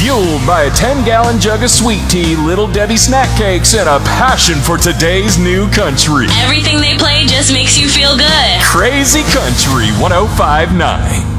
Fueled by a 10-gallon jug of sweet tea, Little Debbie snack cakes, and a passion for today's new country. Everything they play just makes you feel good. Crazy Country 105.9.